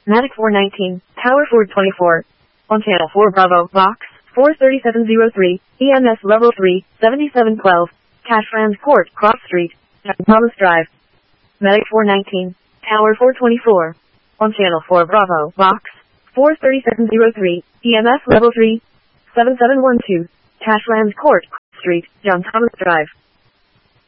Matic 419, Tower Ford 24. On Channel 4 Bravo, Box 43703, EMS Level 3, 7712, Cashlands Court, Cross Street, Thomas Drive. Medic 419, Tower 424. On Channel 4 Bravo, Box 43703, EMS Level 3, 7712, Cashlands Court, Cross Street, John Thomas Drive.